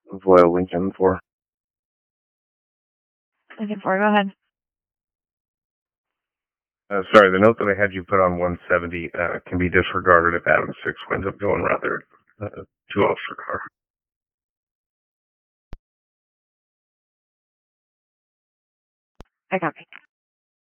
Voil Lincoln 4. Lincoln 4, go ahead. Sorry, the note that I had you put on 170 can be disregarded if Adam 6 winds up going rather 2 officer car. I copy.